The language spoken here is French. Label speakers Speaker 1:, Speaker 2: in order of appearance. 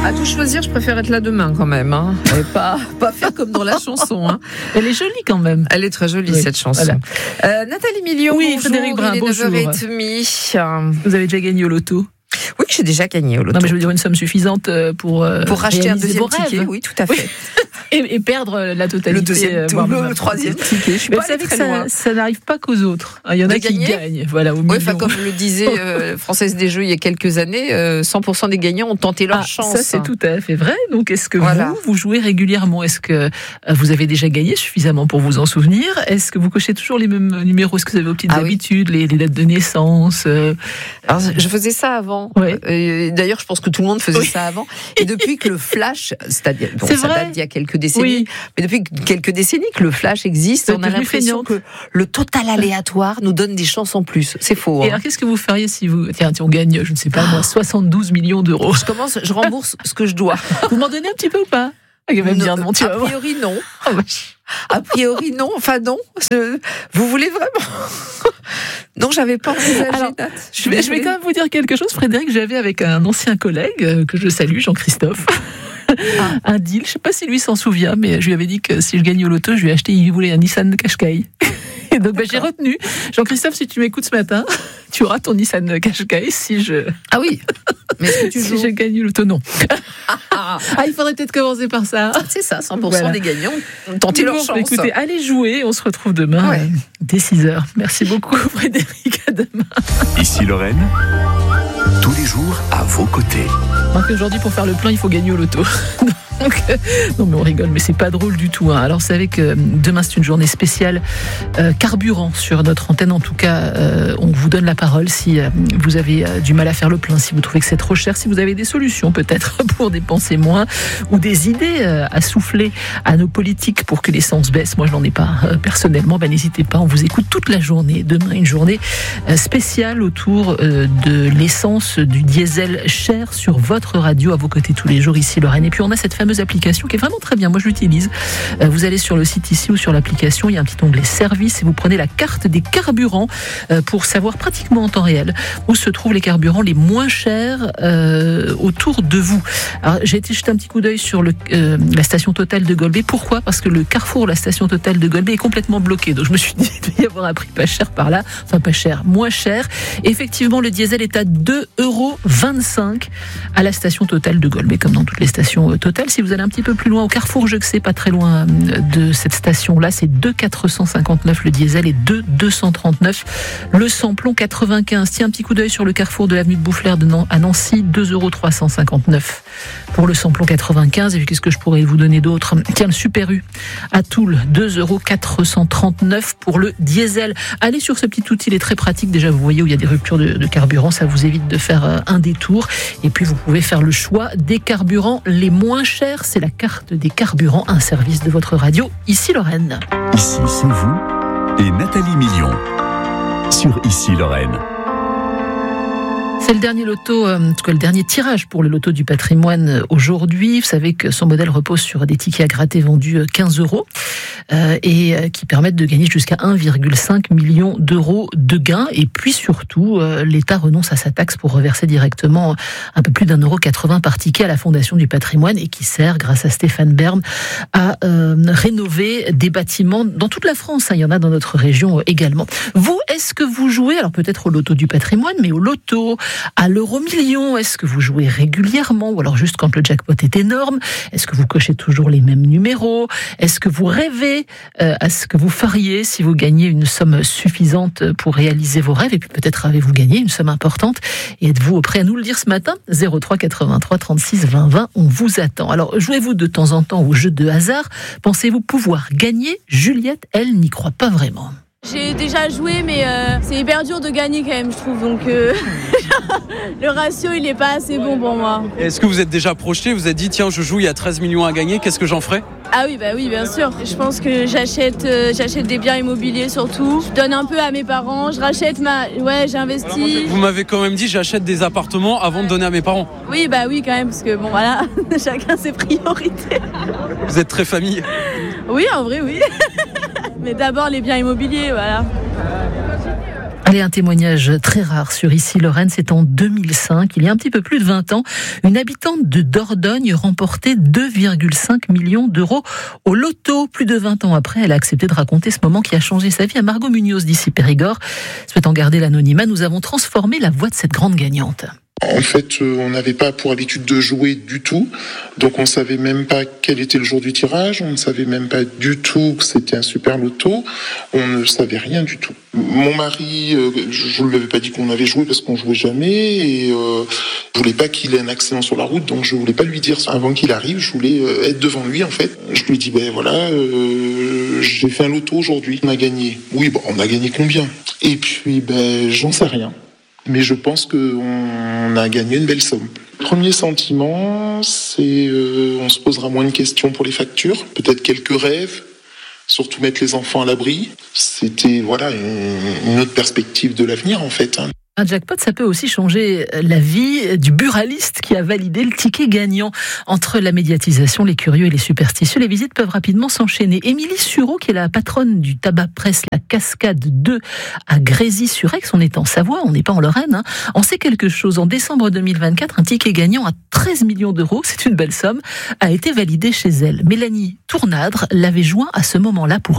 Speaker 1: À tout choisir, je préfère être là demain quand même. Hein. Et pas faire comme dans la chanson. Hein.
Speaker 2: Elle est jolie quand même.
Speaker 1: Elle est très jolie, cette chanson.
Speaker 2: Voilà.
Speaker 1: Nathalie Million,
Speaker 2: oui,
Speaker 1: bonjour,
Speaker 2: Frédéric Brun,
Speaker 1: il est
Speaker 2: bonjour.
Speaker 1: 9h30.
Speaker 2: Vous avez déjà gagné au loto?
Speaker 1: Oui, j'ai déjà gagné au loto.
Speaker 2: Non, mais je veux dire une somme suffisante pour
Speaker 1: racheter un deuxième ticket.
Speaker 2: Rêves.
Speaker 1: Oui, tout à fait.
Speaker 2: et perdre la totalité.
Speaker 1: Le deuxième tour, le troisième ticket. Je suis pas
Speaker 2: vous savez
Speaker 1: très
Speaker 2: que
Speaker 1: loin.
Speaker 2: ça n'arrive pas qu'aux autres. Il y en a qui gagnent. Voilà, au
Speaker 1: oui, comme le disait Française des Jeux il y a quelques années, 100% des gagnants ont tenté leur chance.
Speaker 2: Ça, c'est tout à fait vrai. Donc, est-ce que vous jouez régulièrement? Est-ce que vous avez déjà gagné suffisamment pour vous en souvenir? Est-ce que vous cochez toujours les mêmes numéros? Est-ce que vous avez vos petites habitudes, les dates de naissance?
Speaker 1: Alors, je faisais ça avant.
Speaker 2: Ouais.
Speaker 1: D'ailleurs, je pense que tout le monde faisait ça avant. Et depuis que le flash, c'est-à-dire, ça date d'il y a quelques décennies, mais depuis quelques décennies que le flash existe, on a l'impression que le total aléatoire nous donne des chances en plus. C'est faux.
Speaker 2: Et alors, qu'est-ce que vous feriez si on gagne, je ne sais pas moi, 72 millions d'euros?
Speaker 1: Je rembourse ce que je dois.
Speaker 2: Vous m'en donnez un petit peu ou pas? A
Speaker 1: priori, non. A priori, non. Enfin, non. Vous voulez vraiment? Non, j'avais pas envisagé.
Speaker 2: Je vais quand même vous dire quelque chose, Frédéric. J'avais avec un ancien collègue que je salue, Jean-Christophe. Un deal, je ne sais pas si lui s'en souvient, mais je lui avais dit que si je gagnais au loto, je lui achetais, il voulait un Nissan Qashqai. Et donc j'ai retenu. Jean-Christophe, si tu m'écoutes ce matin, tu auras ton Nissan Qashqai si je...
Speaker 1: Ah oui. Mais est-ce que tu joues?
Speaker 2: Si je gagne au loto, non. Il faudrait peut-être commencer par ça.
Speaker 1: C'est ça, 100% des gagnants ont tenté leur chance.
Speaker 2: Écoutez, allez jouer, on se retrouve demain dès 6h. Merci beaucoup Frédéric, à demain.
Speaker 3: Ici Lorraine, tous les jours à vos côtés.
Speaker 2: Donc aujourd'hui, pour faire le plein, il faut gagner au loto. Non mais on rigole, mais c'est pas drôle du tout. Alors vous savez que demain c'est une journée spéciale carburant sur notre antenne. En tout cas, on vous donne la parole si vous avez du mal à faire le plein, si vous trouvez que c'est trop cher, si vous avez des solutions peut-être pour dépenser moins ou des idées à souffler à nos politiques pour que l'essence baisse. Moi je n'en ai pas personnellement. N'hésitez pas, on vous écoute toute la journée. Demain une journée spéciale autour de l'essence, du diesel cher sur votre radio, à vos côtés tous les jours ici Lorraine. Et puis on a cette fameuse application qui est vraiment très bien, moi je l'utilise. Vous allez sur le site ici ou sur l'application, il y a un petit onglet service et vous prenez la carte des carburants pour savoir pratiquement en temps réel où se trouvent les carburants les moins chers autour de vous. Alors j'ai été jeter un petit coup d'œil sur la station Total de Golbet. Pourquoi? Parce que le carrefour, la station Total de Golbet est complètement bloqué. Donc je me suis dit il doit y avoir un prix pas cher par là, enfin pas cher, moins cher. Et effectivement le diesel est à 2,25 € à la station Total de Golbet, comme dans toutes les stations Total. Si vous allez un petit peu plus loin, au carrefour Jeuxé, pas très loin de cette station-là, c'est 2,459 le diesel et 2,239 le samplon 95. Tiens, un petit coup d'œil sur le carrefour de l'avenue de Boufflers à Nancy, 2,359 € pour le samplon 95. Et puis qu'est-ce que je pourrais vous donner d'autre? Tiens, le Super U à Toul, 2,439 € pour le diesel. Allez sur ce petit outil, il est très pratique. Déjà, vous voyez où il y a des ruptures de carburant, ça vous évite de faire un détour. Et puis vous pouvez faire le choix des carburants les moins chers. C'est la carte des carburants, un service de votre radio, ici Lorraine.
Speaker 3: Ici, c'est vous et Nathalie Million sur Ici Lorraine.
Speaker 2: C'est le dernier loto, en tout cas le dernier tirage pour le loto du patrimoine aujourd'hui. Vous savez que son modèle repose sur des tickets à gratter vendus 15 € et qui permettent de gagner jusqu'à 1,5 million d'euros de gains. Et puis surtout, l'État renonce à sa taxe pour reverser directement un peu plus d'1,80 € par ticket à la Fondation du patrimoine et qui sert, grâce à Stéphane Bern, à rénover des bâtiments dans toute la France. Il y en a dans notre région également. Vous, est-ce que vous jouez, alors peut-être au loto du patrimoine, mais au loto, à l'euro-million? Est-ce que vous jouez régulièrement ou alors juste quand le jackpot est énorme? Est-ce que vous cochez toujours les mêmes numéros? Est-ce que vous rêvez à ce que vous feriez si vous gagnez une somme suffisante pour réaliser vos rêves? Et puis peut-être avez-vous gagné une somme importante et êtes-vous prêt à nous le dire ce matin? 03 83 36 20 20, on vous attend. Alors jouez-vous de temps en temps au jeu de hasard? Pensez-vous pouvoir gagner? Juliette, elle, n'y croit pas vraiment.
Speaker 4: J'ai déjà joué, mais c'est hyper dur de gagner quand même, je trouve. Donc le ratio, il n'est pas assez bon pour moi.
Speaker 5: Est-ce que vous êtes déjà projeté? Vous êtes dit, tiens, je joue, il y a 13 millions à gagner, qu'est-ce que j'en ferai?
Speaker 4: Ah oui, oui, bien sûr. Je pense que j'achète des biens immobiliers surtout. Je donne un peu à mes parents. Je rachète j'investis.
Speaker 5: Vous m'avez quand même dit, j'achète des appartements avant de donner à mes parents.
Speaker 4: Oui, oui, quand même, parce que bon, voilà, chacun ses priorités.
Speaker 5: Vous êtes très famille.
Speaker 4: Oui, en vrai, oui. Mais d'abord les biens immobiliers, voilà.
Speaker 2: Allez, un témoignage très rare sur Issy-Lorraine, c'est en 2005, il y a un petit peu plus de 20 ans, une habitante de Dordogne remportait 2,5 millions d'euros au loto. Plus de 20 ans après, elle a accepté de raconter ce moment qui a changé sa vie à Margot Munoz d'ici Périgord. Souhaitant garder l'anonymat, nous avons transformé la voix de cette grande gagnante.
Speaker 6: En fait, on n'avait pas pour habitude de jouer du tout, donc on savait même pas quel était le jour du tirage, on ne savait même pas du tout que c'était un super loto, on ne savait rien du tout. Mon mari, je ne lui avais pas dit qu'on avait joué parce qu'on jouait jamais, et je voulais pas qu'il ait un accident sur la route, donc je voulais pas lui dire avant qu'il arrive, je voulais être devant lui en fait. Je lui dis j'ai fait un loto aujourd'hui, on a gagné. Oui, on a gagné combien? Et puis j'en sais rien. Mais je pense qu'on a gagné une belle somme. Premier sentiment, c'est on se posera moins de questions pour les factures, peut-être quelques rêves, surtout mettre les enfants à l'abri. C'était une autre perspective de l'avenir en fait.
Speaker 2: Un jackpot, ça peut aussi changer la vie du buraliste qui a validé le ticket gagnant. Entre la médiatisation, les curieux et les superstitieux, les visites peuvent rapidement s'enchaîner. Émilie Sureau, qui est la patronne du tabac presse La Cascade 2 à Grésy-sur-Aix, on est en Savoie, on n'est pas en Lorraine, on sait quelque chose. En décembre 2024, un ticket gagnant à 13 millions d'euros, c'est une belle somme, a été validé chez elle. Mélanie Tournadre l'avait joint à ce moment-là pour